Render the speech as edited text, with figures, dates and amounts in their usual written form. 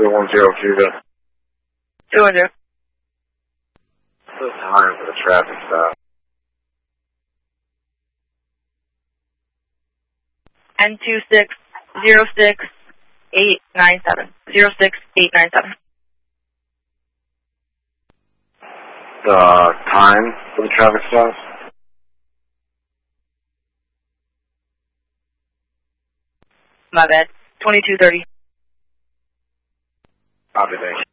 210 Cuba. 210. The time for the traffic stop. N2606897. 06897. The time for the traffic stop? My bad. 2230. Copy, thank you.